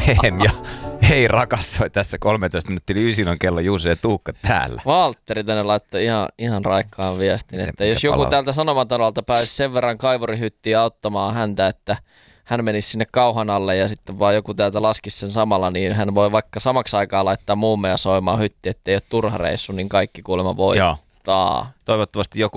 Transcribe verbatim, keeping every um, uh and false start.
Ehem ja hei rakas, soi tässä kolmetoista minuuttia yli ysin on kello Juuso ja Tuukka täällä. Valtteri tänne laittoi ihan, ihan raikkaan viestin, Miten- että miten jos joku palaa? täältä Sanomatalolta pääsisi sen verran kaivurihyttiin auttamaan häntä, että hän menisi sinne kauhan alle ja sitten vaan joku täältä laskisi sen samalla, niin hän voi vaikka samaksi aikaa laittaa muummeja soimaan hytti, ettei ole turha reissu, niin kaikki kuulemma voi. Joo. Taa. Toivottavasti joku